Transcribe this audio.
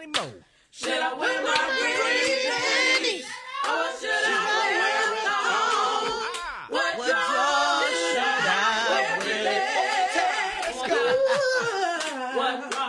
money mo. Should I wear my green panties? Or should I wear a thong? What dress should I wear today? Let's go. What